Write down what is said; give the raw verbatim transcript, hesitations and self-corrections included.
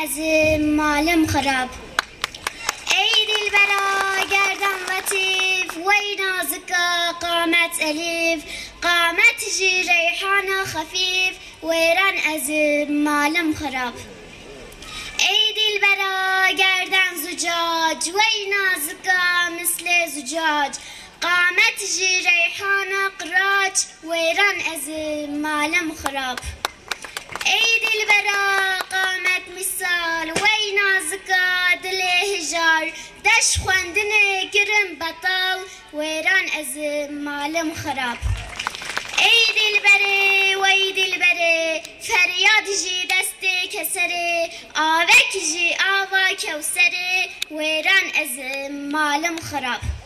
از مالم خراب ای دلبرا گردن لطیف وی نازکا قامت الیف قامت جی ریحان خفیف ویران از مالم خراب ای دلبرا گردن زجاج وی نازکا مثل زجاج قامت جی ریحان قراج ویران از مالم خراب ای دلبرا قامت مثال وی نازکا دل هجار دش خواندن گرم بطال ویران از مالم خراب ای دلبره وی دلبره فریاد جی دست کسره آوک جی آوا کوسره ویران از مالم خراب